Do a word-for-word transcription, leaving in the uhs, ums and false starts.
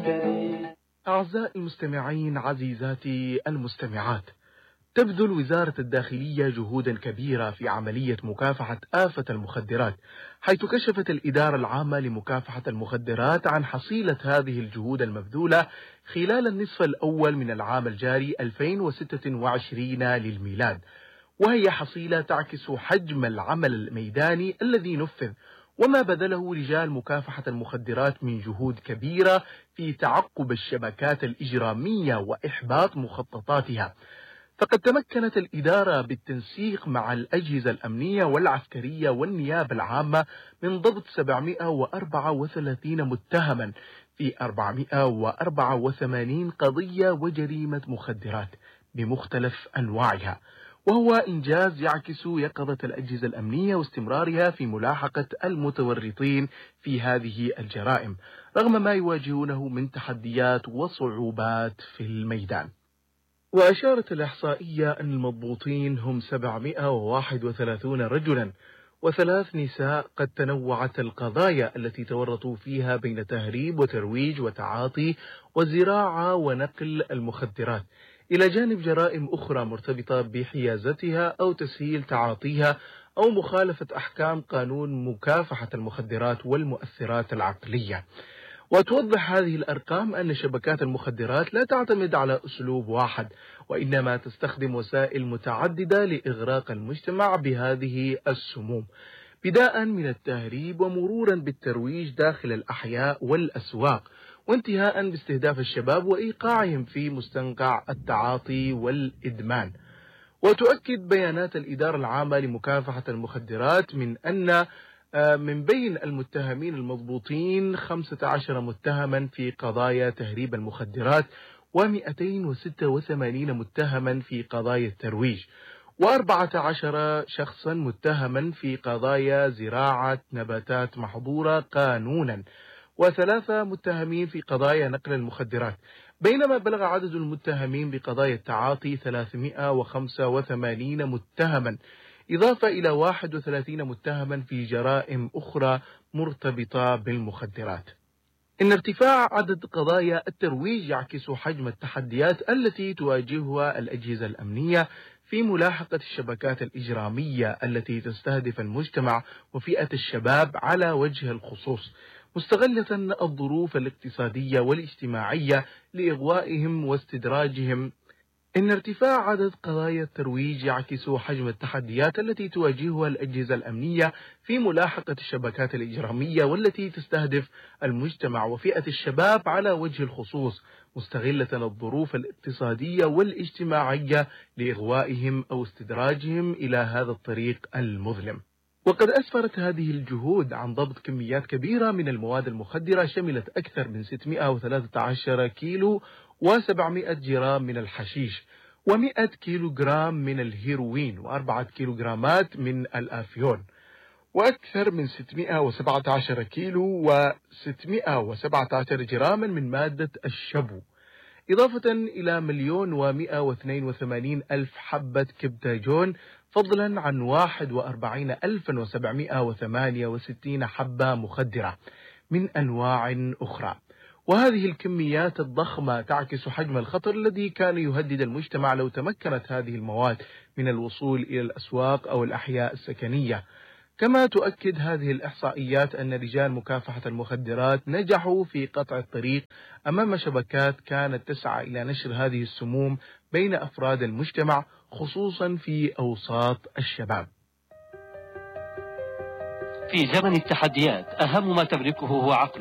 عسكري. أعزائي المستمعين، عزيزاتي المستمعات، تبذل وزارة الداخلية جهودا كبيرة في عملية مكافحة آفة المخدرات، حيث كشفت الإدارة العامة لمكافحة المخدرات عن حصيلة هذه الجهود المبذولة خلال النصف الأول من العام الجاري ألفين وستة وعشرين للميلاد، وهي حصيلة تعكس حجم العمل الميداني الذي نفذ وما بذله رجال مكافحة المخدرات من جهود كبيرة في تعقب الشبكات الإجرامية وإحباط مخططاتها. فقد تمكنت الإدارة بالتنسيق مع الأجهزة الأمنية والعسكرية والنيابة العامة من ضبط سبعمائة وأربعة وثلاثين متهما في أربعمائة وأربعة وثمانين قضية وجريمة مخدرات بمختلف أنواعها، وهو إنجاز يعكس يقظة الأجهزة الأمنية واستمرارها في ملاحقة المتورطين في هذه الجرائم رغم ما يواجهونه من تحديات وصعوبات في الميدان. وأشارت الإحصائية أن المضبوطين هم سبعمائة وواحد وثلاثين رجلا وثلاث نساء، قد تنوعت القضايا التي تورطوا فيها بين تهريب وترويج وتعاطي وزراعة ونقل المخدرات، إلى جانب جرائم أخرى مرتبطة بحيازتها أو تسهيل تعاطيها أو مخالفة أحكام قانون مكافحة المخدرات والمؤثرات العقلية. وتوضح هذه الأرقام أن شبكات المخدرات لا تعتمد على أسلوب واحد، وإنما تستخدم وسائل متعددة لإغراق المجتمع بهذه السموم، بداء من التهريب ومرورا بالترويج داخل الأحياء والأسواق، وانتهاء باستهداف الشباب وإيقاعهم في مستنقع التعاطي والإدمان. وتؤكد بيانات الإدارة العامة لمكافحة المخدرات من أن من بين المتهمين المضبوطين خمسة عشر متهما في قضايا تهريب المخدرات ومئتين وستة وثمانين متهما في قضايا الترويج، وأربعة عشر شخصا متهما في قضايا زراعة نباتات محظورة قانونا، وثلاثة متهمين في قضايا نقل المخدرات، بينما بلغ عدد المتهمين بقضايا التعاطي ثلاثمائة وخمسة وثمانين متهما، إضافة إلى واحد وثلاثين متهما في جرائم أخرى مرتبطة بالمخدرات. إن ارتفاع عدد قضايا الترويج يعكس حجم التحديات التي تواجهها الأجهزة الأمنية في ملاحقة الشبكات الإجرامية التي تستهدف المجتمع وفئة الشباب على وجه الخصوص، مستغلة الظروف الاقتصادية والاجتماعية لإغوائهم واستدراجهم. إن ارتفاع عدد قضايا الترويج يعكس حجم التحديات التي تواجهها الأجهزة الأمنية في ملاحقة الشبكات الإجرامية والتي تستهدف المجتمع وفئة الشباب على وجه الخصوص، مستغلة الظروف الاقتصادية والاجتماعية لإغوائهم أو استدراجهم إلى هذا الطريق المظلم. وقد أسفرت هذه الجهود عن ضبط كميات كبيرة من المواد المخدرة شملت أكثر من ستمائة وثلاثة عشر كيلو وسبعمائة جرام من الحشيش ومائة كيلو جرام من الهيروين وأربعة كيلو جرامات من الآفيون، وأكثر من ستمائة وسبعة عشر كيلو وستمائة وسبعة عشر جراما من مادة الشبو، إضافة إلى مليون ومائة واثنين وثمانين ألف حبة كبتاجون، فضلا عن واحد وأربعين ألفا وسبعمائة وثمانية وستين حبة مخدرة من أنواع أخرى. وهذه الكميات الضخمة تعكس حجم الخطر الذي كان يهدد المجتمع لو تمكنت هذه المواد من الوصول إلى الأسواق أو الأحياء السكنية. كما تؤكد هذه الإحصائيات أن رجال مكافحة المخدرات نجحوا في قطع الطريق أمام شبكات كانت تسعى إلى نشر هذه السموم بين أفراد المجتمع، خصوصا في أوساط الشباب. في زمن التحديات أهم ما تملكه هو عقل